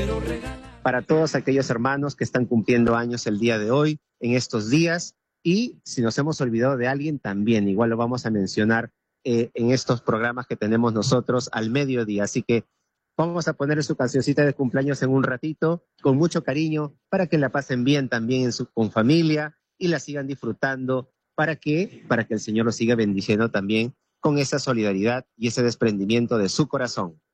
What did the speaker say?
Para todos aquellos hermanos que están cumpliendo años el día de hoy, en estos días, y si nos hemos olvidado de alguien también, igual lo vamos a mencionar en estos programas que tenemos nosotros al mediodía. Así que vamos a poner su cancioncita de cumpleaños en un ratito, con mucho cariño, para que la pasen bien también con familia y la sigan disfrutando. ¿Para qué? Para que el Señor los siga bendiciendo también con esa solidaridad y ese desprendimiento de su corazón.